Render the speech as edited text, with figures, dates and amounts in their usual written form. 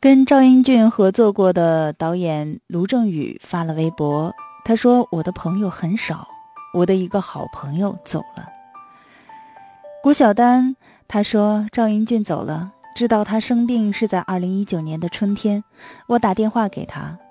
跟赵英俊合作过的导演卢正雨发了微博，他说：“我的朋友很少，我的一个好朋友走了。”谷晓丹他说：“赵英俊走了，知道他生病是在2019年的春天，我打电话给他，